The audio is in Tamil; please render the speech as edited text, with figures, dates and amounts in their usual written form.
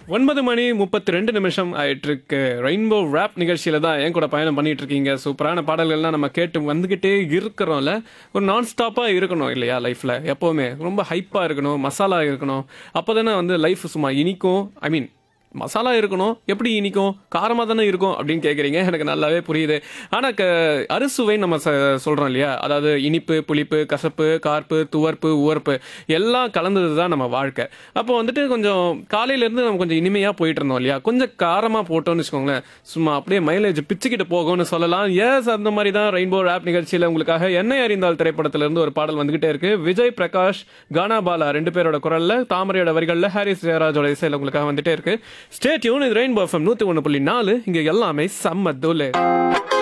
9:32 ஆயிட்டிருக்கு. ரெயின்போ ராப் நிகழ்ச்சியில தான் என் கூட பயணம் பண்ணிட்டு இருக்கீங்க. சூப்பரான பாடல்கள்லாம் நம்ம கேட்டு வந்துகிட்டே இருக்கிறோம்ல. ஒரு நான் ஸ்டாப்பா இருக்கணும் இல்லையா லைஃப்ல. எப்பவுமே ரொம்ப ஹைப்பா இருக்கணும், மசாலா இருக்கணும். அப்பதானே வந்து லைஃப் சும்மா இனிக்கும். ஐ மீன் மசாலா இருக்கணும், எப்படி இனிக்கும், காரமாக தானே இருக்கும் அப்படின்னு கேட்குறீங்க. எனக்கு நல்லாவே புரியுது. ஆனால் அறுசுவை நம்ம சொல்கிறோம் இல்லையா, அதாவது இனிப்பு, புளிப்பு, கசப்பு, கார்ப்பு, துவர்ப்பு, உவர்ப்பு எல்லாம் கலந்தது தான் நம்ம வாழ்க்கை. அப்போ வந்துட்டு கொஞ்சம் காலையிலேருந்து நம்ம கொஞ்சம் இனிமையாக போயிட்டு இருந்தோம் இல்லையா, கொஞ்சம் காரமாக போட்டோம்னு வச்சுக்கோங்களேன், சும்மா அப்படியே மைலேஜ் பிச்சுக்கிட்டு போகும்னு சொல்லலாம். எஸ், அந்த மாதிரி தான் ரெயின்போ ராப் நிகழ்ச்சியில் உங்களுக்காக என்னை அறிந்தால் திரைப்படத்திலிருந்து ஒரு பாடல் வந்துகிட்டே இருக்கு. விஜய் பிரகாஷ், கானா பாலா ரெண்டு பேரோட குரல்ல, தாமரையோட வரிகளில் ஹாரிஸ் ஜெயராஜோட இசையில் உங்களுக்காக வந்துட்டே இருக்கு. Stay tune. இது ரெயின்போ எஃப்எம் 101.4. இங்க எல்லாமே செம்ம தூளு.